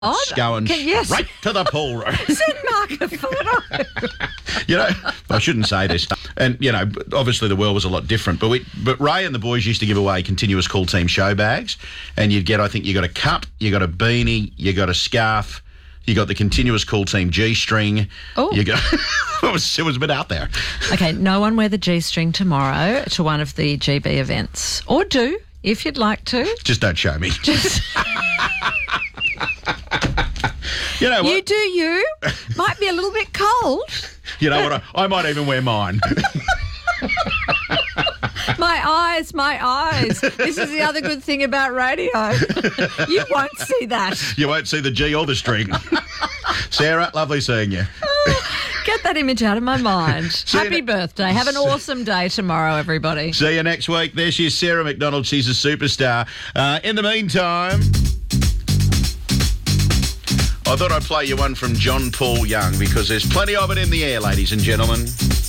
going yes. straight to the pool room. Send Mark a photo. You know, I shouldn't say this. And, you know, obviously the world was a lot different. But Ray and the boys used to give away continuous Cool Team show bags. And you'd get, I think you got a cup, you got a beanie, you got a scarf, you got the continuous Cool Team G-string. Oh. You got it was a bit out there. Okay, no one wear the G-string tomorrow to one of the GB events. Or do, if you'd like to. Just don't show me. You know what? You do you. Might be a little bit cold. You know what? I might even wear mine. My eyes. This is the other good thing about radio. You won't see that. You won't see the G or the string. Sarah, lovely seeing you. Get that image out of my mind. you Happy birthday. Have an awesome day tomorrow, everybody. See you next week. There she is, Sarah McDonald. She's a superstar. In the meantime, I thought I'd play you one from John Paul Young because there's plenty of it in the air, ladies and gentlemen.